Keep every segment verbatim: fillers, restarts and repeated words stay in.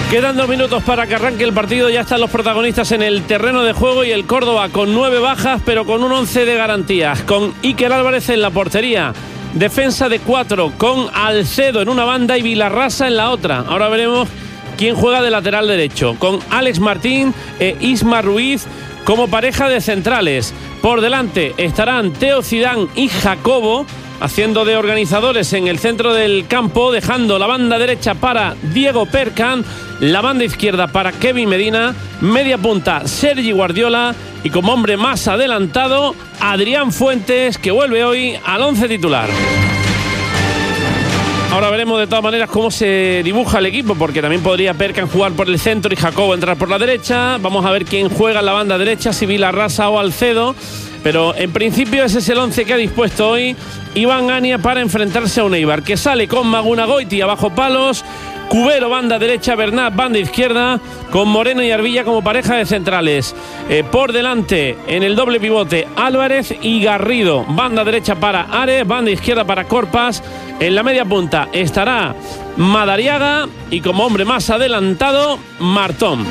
Quedan dos minutos para que arranque el partido. Ya están los protagonistas en el terreno de juego y el Córdoba con nueve bajas, pero con un once de garantías. Con Iker Álvarez en la portería. Defensa de cuatro, con Alcedo en una banda y Vilarrasa en la otra. Ahora veremos quién juega de lateral derecho. Con Alex Martín e Isma Ruiz como pareja de centrales. Por delante estarán Teo Zidane y Jacobo, haciendo de organizadores en el centro del campo, dejando la banda derecha para Diego Perkan, la banda izquierda para Kevin Medina, media punta Sergi Guardiola y como hombre más adelantado Adrián Fuentes, que vuelve hoy al once titular. Ahora veremos de todas maneras cómo se dibuja el equipo, porque también podría Perkan jugar por el centro y Jacobo entrar por la derecha. Vamos a ver quién juega en la banda derecha, si Vilarrasa o Alcedo. Pero en principio ese es el once que ha dispuesto hoy Iván Ania para enfrentarse a un Eibar que sale con Maguna Goiti abajo palos, Cubero banda derecha, Bernat banda izquierda, con Moreno y Arvilla como pareja de centrales. Eh, por delante en el doble pivote Álvarez y Garrido, banda derecha para Ares, banda izquierda para Corpas. En la media punta estará Madariaga y como hombre más adelantado Martón.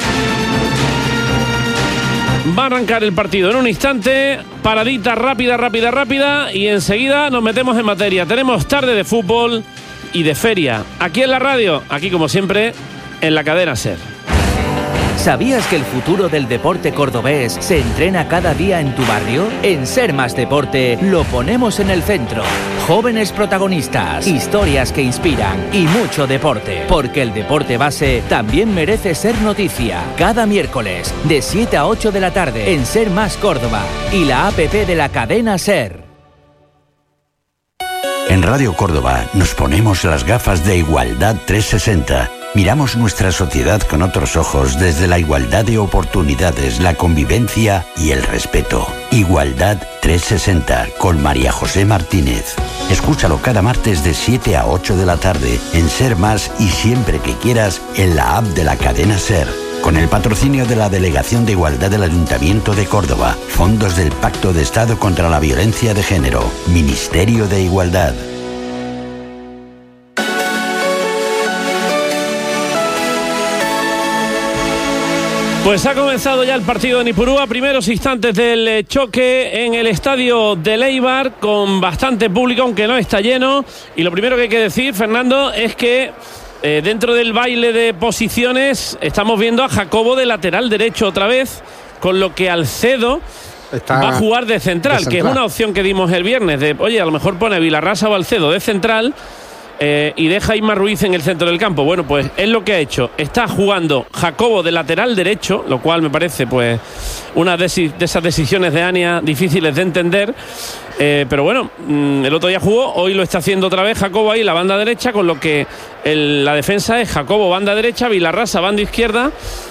Va a arrancar el partido en un instante, paradita rápida, rápida, rápida y enseguida nos metemos en materia. Tenemos tarde de fútbol y de feria, aquí en la radio, aquí como siempre, en la cadena SER. ¿Sabías que el futuro del deporte cordobés se entrena cada día en tu barrio? En Ser Más Deporte lo ponemos en el centro. Jóvenes protagonistas, historias que inspiran y mucho deporte. Porque el deporte base también merece ser noticia. Cada miércoles, de siete a ocho de la tarde, en Ser Más Córdoba y la app de la cadena SER. En Radio Córdoba nos ponemos las gafas de Igualdad trescientos sesenta. Miramos nuestra sociedad con otros ojos desde la igualdad de oportunidades, la convivencia y el respeto. Igualdad trescientos sesenta con María José Martínez. Escúchalo cada martes de siete a ocho de la tarde en Ser Más y siempre que quieras en la app de la cadena SER. Con el patrocinio de la Delegación de Igualdad del Ayuntamiento de Córdoba, fondos del Pacto de Estado contra la Violencia de Género, Ministerio de Igualdad. Pues ha comenzado ya el partido en Ipurúa, primeros instantes del choque en el estadio del Eibar, con bastante público, aunque no está lleno. Y lo primero que hay que decir, Fernando, es que eh, dentro del baile de posiciones estamos viendo a Jacobo de lateral derecho otra vez, con lo que Alcedo está va a jugar de central, de central, que es una opción que dimos el viernes, de oye, a lo mejor pone Vilarrasa o Alcedo de central, Eh, y deja a Isma Ruiz en el centro del campo. Bueno, pues es lo que ha hecho. Está jugando Jacobo de lateral derecho, lo cual me parece pues una de, de esas decisiones de Ania difíciles de entender. Eh, pero bueno, mmm, el otro día jugó, hoy lo está haciendo otra vez Jacobo ahí, la banda derecha, con lo que el, la defensa es Jacobo banda derecha, Vilarrasa banda izquierda,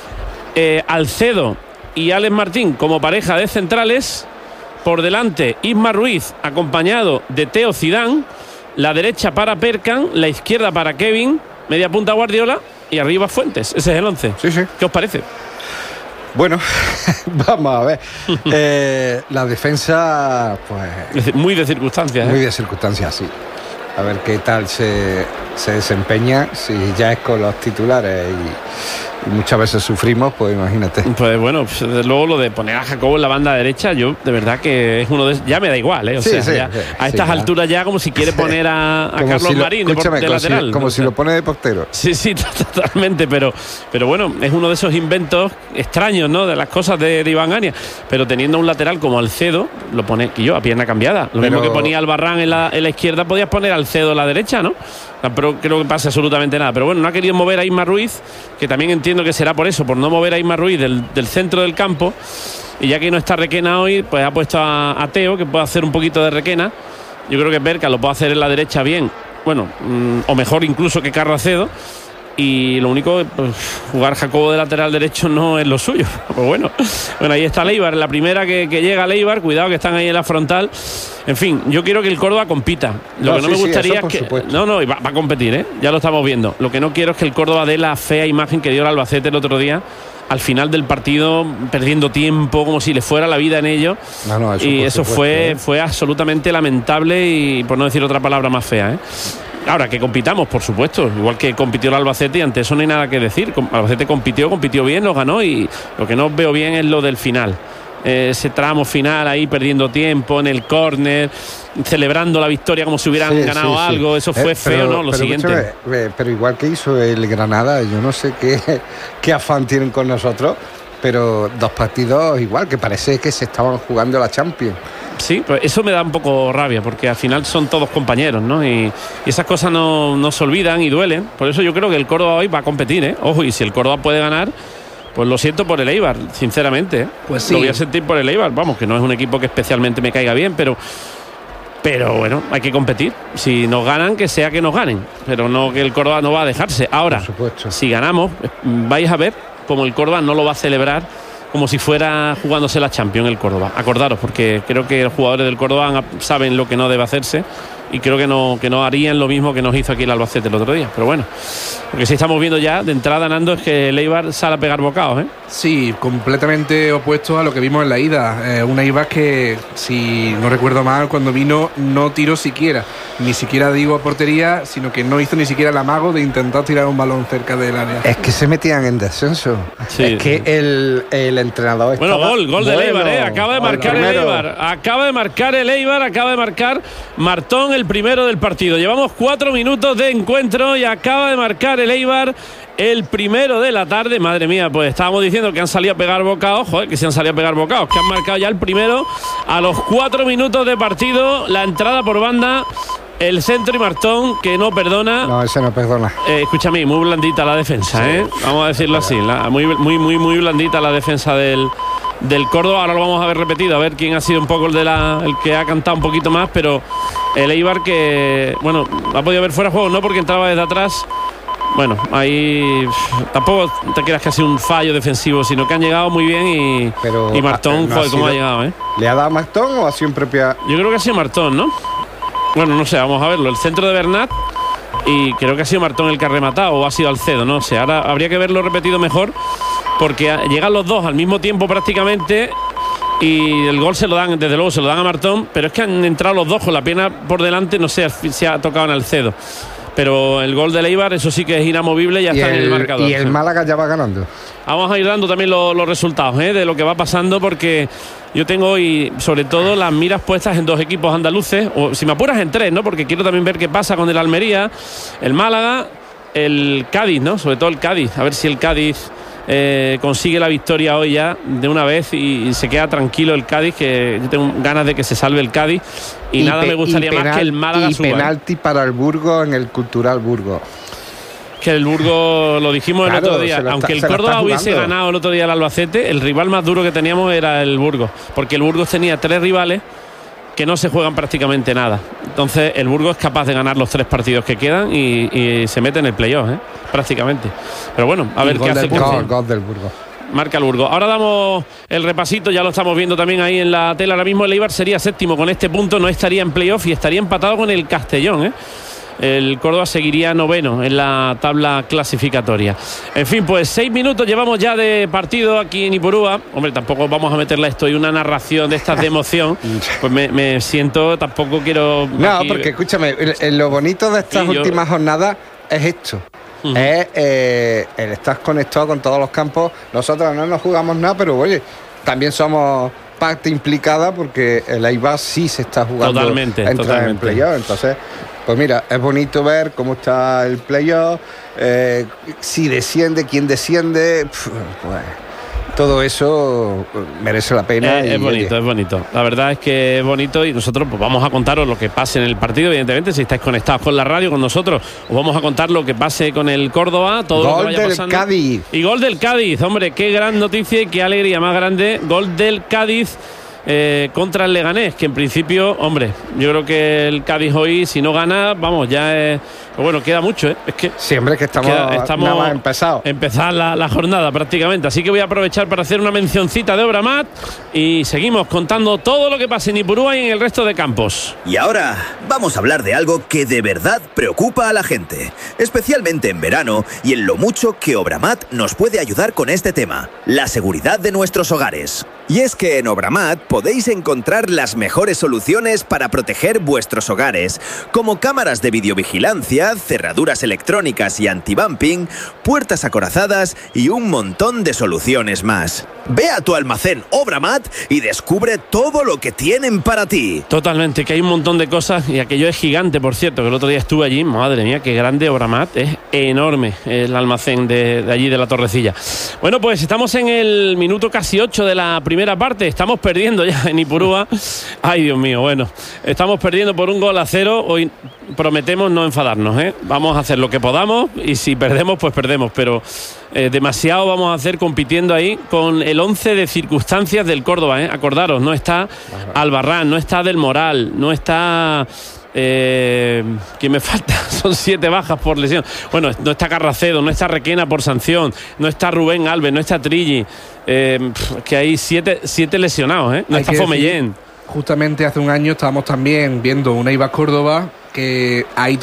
eh, Alcedo y Alex Martín como pareja de centrales. Por delante Isma Ruiz acompañado de Teo Zidane. La derecha para Perkan, la izquierda para Kevin, media punta Guardiola y arriba Fuentes. Ese es el once. Sí, sí. ¿Qué os parece? Bueno, vamos a ver. eh, la defensa, pues... Muy de circunstancias. Muy ¿eh? de circunstancias, sí. A ver qué tal se, se desempeña, si ya es con los titulares y, y muchas veces sufrimos, pues imagínate. Pues bueno, pues desde luego lo de poner a Jacobo en la banda derecha, yo de verdad que es uno de... Ya me da igual, ¿eh? O sí, sea, sí, ya, sí, a estas sí, alturas ya como si quiere poner a, a Carlos si lo, Marín de, de lateral. Si, como o si sea, lo pone de portero. Sí, sí, totalmente, pero, pero bueno, es uno de esos inventos extraños, ¿no? De las cosas de, de Iván Ania. Pero teniendo un lateral como Alcedo, lo pone, y yo, a pierna cambiada. Lo pero... mismo que ponía Albarrán en la, en la izquierda, podías poner a Alcedo en la derecha, ¿no? Pero creo que pasa absolutamente nada. Pero bueno, no ha querido mover a Isma Ruiz, que también entiendo que será por eso, por no mover a Isma Ruiz del, del centro del campo. Y ya que no está Requena hoy, pues ha puesto a, a Teo, que puede hacer un poquito de Requena. Yo creo que Perkan lo puede hacer en la derecha bien, bueno, mmm, o mejor incluso que Carracedo. Y lo único, pues, jugar Jacobo de lateral derecho no es lo suyo. Pues bueno, bueno, ahí está Leibar, la primera que, que llega a Leibar, cuidado que están ahí en la frontal. En fin, yo quiero que el Córdoba compita. Lo no, que no sí, me gustaría sí, es que... Supuesto. No, no, va, va a competir, ¿eh? Ya lo estamos viendo. Lo que no quiero es que el Córdoba dé la fea imagen que dio el Albacete el otro día, al final del partido, perdiendo tiempo, como si le fuera la vida en ello. No, no, eso y eso supuesto, fue, ¿eh? fue absolutamente lamentable y, por no decir otra palabra más fea, ¿eh? Ahora, que compitamos, por supuesto, igual que compitió el Albacete, y ante eso no hay nada que decir. El Albacete compitió, compitió bien, lo ganó, y lo que no veo bien es lo del final. Eh, ese tramo final ahí perdiendo tiempo en el córner, celebrando la victoria como si hubieran sí, ganado sí, sí. algo. Eso fue eh, feo, pero, ¿no? Lo pero, siguiente. Escúchame, pero igual que hizo el Granada, yo no sé qué, qué afán tienen con nosotros, pero dos partidos igual, que parece que se estaban jugando la Champions. Sí, pues eso me da un poco rabia, porque al final son todos compañeros, ¿no? Y, y esas cosas no, no se olvidan y duelen. Por eso yo creo que el Córdoba hoy va a competir, ¿eh? Ojo, y si el Córdoba puede ganar, pues lo siento por el Eibar, sinceramente, ¿eh? Pues sí. Lo voy a sentir por el Eibar, vamos, que no es un equipo que especialmente me caiga bien, pero pero bueno, hay que competir. Si nos ganan, que sea que nos ganen, pero no que el Córdoba no va a dejarse. Ahora, si ganamos, vais a ver cómo el Córdoba no lo va a celebrar como si fuera jugándose la Champions el Córdoba. Acordaros, porque creo que los jugadores del Córdoba saben lo que no debe hacerse, y creo que no, que no harían lo mismo que nos hizo aquí el Albacete el otro día. Pero bueno, lo que sí estamos viendo ya de entrada, Nando, es que el Eibar sale a pegar bocados, ¿eh? Sí, completamente opuesto a lo que vimos en la ida. Eh, una Eibar que, si no recuerdo mal, cuando vino no tiró siquiera, ni siquiera digo a portería, sino que no hizo ni siquiera el amago de intentar tirar un balón cerca del área. Es que se metían en descenso. Sí. Es que el, el entrenador bueno, gol, gol del Eibar, ¿eh? Acaba de marcar el Eibar. Acaba de marcar el Eibar, acaba de marcar Martón, el primero del partido. Llevamos cuatro minutos de encuentro y acaba de marcar el Eibar el primero de la tarde. Madre mía, pues estábamos diciendo que han salido a pegar bocados. Joder, que se han salido a pegar bocados, que han marcado ya el primero a los cuatro minutos de partido. La entrada por banda, el centro y Martón, que no perdona. No, ese no perdona. Eh, escúchame, muy blandita la defensa, ¿eh? Vamos a decirlo así, la, muy, muy, muy, muy blandita la defensa del, del Córdoba. Ahora lo vamos a ver repetido, a ver quién ha sido un poco el de la el que ha cantado un poquito más, pero el Eibar que, bueno, ha podido ver fuera de juego, no porque entraba desde atrás. Bueno, ahí tampoco te creas que ha sido un fallo defensivo, sino que han llegado muy bien y, pero, y Martón, no joder, cómo ha llegado, ¿eh? ¿Le ha dado Martón o ha sido en propia? Yo creo que ha sido Martón, ¿no? Bueno, no sé, vamos a verlo. El centro de Bernat, y creo que ha sido Martón el que ha rematado, o ha sido Alcedo, no sé. Ahora habría que verlo repetido mejor, porque llegan los dos al mismo tiempo prácticamente, y el gol se lo dan, desde luego se lo dan a Martón, pero es que han entrado los dos con la pierna por delante, no sé si ha tocado en Alcedo. Pero el gol de Eibar, eso sí que es inamovible, ya está el, en el marcador. Y el Málaga ya va ganando. Vamos a ir dando también los, los resultados, ¿eh? De lo que va pasando, porque yo tengo hoy, sobre todo, las miras puestas en dos equipos andaluces, o si me apuras en tres, ¿no? Porque quiero también ver qué pasa con el Almería, el Málaga, el Cádiz, ¿no? Sobre todo el Cádiz, a ver si el Cádiz eh, consigue la victoria hoy ya de una vez y, y se queda tranquilo el Cádiz, que yo tengo ganas de que se salve el Cádiz. Y, y nada pe- me gustaría penal, más que el Málaga y suba. Y penalti para el Burgos en el Cultural Burgos. Que el Burgos, lo dijimos claro, el otro día, aunque está, el Córdoba hubiese ganado el otro día el Albacete, el rival más duro que teníamos era el Burgos, porque el Burgos tenía tres rivales que no se juegan prácticamente nada. Entonces el Burgos es capaz de ganar los tres partidos que quedan y, y se mete en el playoff, ¿eh? Prácticamente. Pero bueno, a ver qué hace el Burgos. Gol del Burgos. Marca el Burgos. Ahora damos el repasito, ya lo estamos viendo también ahí en la tela. Ahora mismo el Eibar sería séptimo con este punto, no estaría en playoff y estaría empatado con el Castellón, ¿eh? El Córdoba seguiría noveno en la tabla clasificatoria. En fin, pues seis minutos llevamos ya de partido aquí en Ipurúa. Hombre, tampoco vamos a meterle esto y una narración de estas de emoción. Pues me, me siento, tampoco quiero... No, aquí... porque escúchame, lo bonito de estas sí, últimas yo... jornadas es esto. Uh-huh. Es eh, el estar conectado con todos los campos. Nosotros no nos jugamos nada, pero oye, también somos parte implicada porque el Eibar sí se está jugando. Totalmente, entrar totalmente. En playoff. Entonces, pues mira, es bonito ver cómo está el playoff, eh, si desciende, quién desciende, pues todo eso merece la pena. Es, y, es bonito, oye. es bonito. La verdad es que es bonito y nosotros pues vamos a contaros lo que pase en el partido, evidentemente, si estáis conectados con la radio, con nosotros, os vamos a contar lo que pase con el Córdoba, todo gol lo que vaya del pasando. Cádiz. Y gol del Cádiz, hombre, qué gran noticia y qué alegría más grande. Gol del Cádiz eh, contra el Leganés, que en principio, hombre, yo creo que el Cádiz hoy, si no gana, vamos, ya es... Bueno, queda mucho, ¿eh? Es que siempre que estamos, queda, estamos nada más empezado. Empezar la, la jornada prácticamente. Así que voy a aprovechar para hacer una mencioncita de Obramat y seguimos contando todo lo que pasa en Ipurúa y en el resto de campos. Y ahora vamos a hablar de algo que de verdad preocupa a la gente, especialmente en verano y en lo mucho que Obramat nos puede ayudar con este tema: la seguridad de nuestros hogares. Y es que en Obramat podéis encontrar las mejores soluciones para proteger vuestros hogares, como cámaras de videovigilancia, cerraduras electrónicas y antibumping, puertas acorazadas y un montón de soluciones más. Ve a tu almacén Obramat y descubre todo lo que tienen para ti. Totalmente, que hay un montón de cosas y aquello es gigante, por cierto, que el otro día estuve allí, madre mía, qué grande Obramat, es enorme el almacén de, de allí de la Torrecilla. Bueno, pues estamos en el minuto casi ocho de la primera parte, estamos perdiendo ya en Ipurúa. Ay, Dios mío, bueno, estamos perdiendo por un gol a cero, hoy prometemos no enfadarnos, ¿eh? Vamos a hacer lo que podamos y si perdemos, pues perdemos, pero eh, demasiado vamos a hacer compitiendo ahí con el once de circunstancias del Córdoba, ¿eh? Acordaros, no está Albarrán, no está Del Moral, no está... Eh, ¿quién me falta? Son siete bajas por lesión. Bueno, no está Carracedo, no está Requena por sanción, no está Rubén Alves, no está Trilli, eh, que hay siete, siete lesionados, ¿eh? No hay está Fomellén. Justamente hace un año estábamos también viendo una Ibas Córdoba que ahí